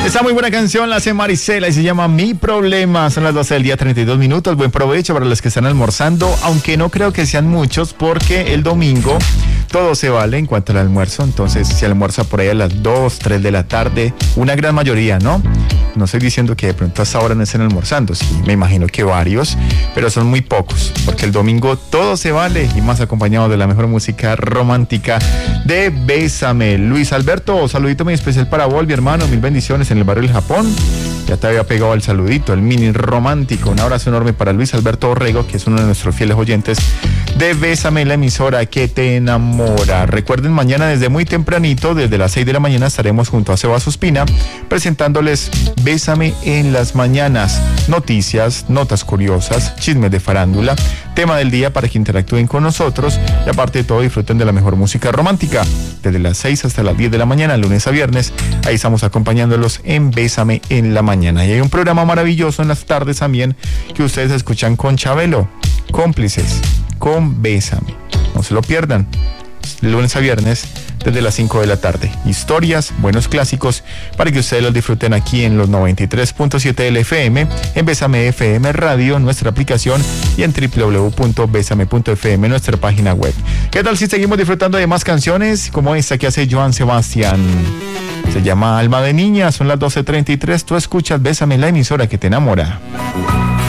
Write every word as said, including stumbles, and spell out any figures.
Esta muy buena canción la hace Marisela y se llama Mi Problema. Son las doce del día, treinta y dos minutos. Buen provecho para los que están almorzando, aunque no creo que sean muchos porque el domingo todo se vale en cuanto al almuerzo. Entonces, si almuerza por ahí a las dos, tres de la tarde, una gran mayoría, ¿no? No estoy diciendo que de pronto hasta ahora no estén almorzando, sí, me imagino que varios, pero son muy pocos, porque el domingo todo se vale y más acompañado de la mejor música romántica de Bésame. Luis Alberto, saludito muy especial para vos, mi hermano, mil bendiciones en el barrio del Japón. Ya te había pegado el saludito, el mini romántico. Un abrazo enorme para Luis Alberto Orrego, que es uno de nuestros fieles oyentes de Bésame, la emisora que te enamora. Recuerden, mañana desde muy tempranito, desde las seis de la mañana, estaremos junto a Sebas Ospina presentándoles Bésame en las mañanas. Noticias, notas curiosas, chismes de farándula, tema del día para que interactúen con nosotros y aparte de todo disfruten de la mejor música romántica. Desde las seis hasta las diez de la mañana, lunes a viernes, ahí estamos acompañándolos en Bésame en la mañana. Y hay un programa maravilloso en las tardes también que ustedes escuchan con Chabelo, Cómplices, con Bésame. No se lo pierdan. Lunes a viernes desde las cinco de la tarde. Historias, buenos clásicos para que ustedes los disfruten aquí en los noventa y tres punto siete del F M, en Bésame F M Radio, nuestra aplicación y en doble u doble u doble u punto bésame punto f m, nuestra página web. ¿Qué tal si seguimos disfrutando de más canciones como esta que hace Joan Sebastián? Se llama Alma de Niña, son las doce treinta y tres, tú escuchas Bésame, la emisora que te enamora.